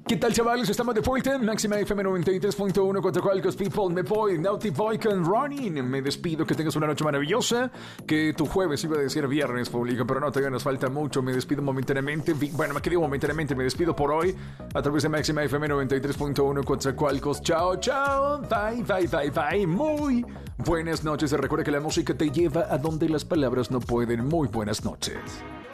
¿Qué tal, chavales? Estamos de vuelta en Máxima FM 93.1 contra Cualcos People. Me voy, Naughty Boy con Running. Me despido, que tengas una noche maravillosa. Que tu jueves, iba a decir viernes, público, pero no, todavía nos falta mucho. Me despido momentáneamente. Bueno, ¿qué digo momentáneamente? Me despido por hoy a través de Máxima FM 93.1 contra Cualcos. Chao, chao. Bye, bye, bye, bye. Muy buenas noches. Recuerda que la música te lleva a donde las palabras no pueden. Muy buenas noches.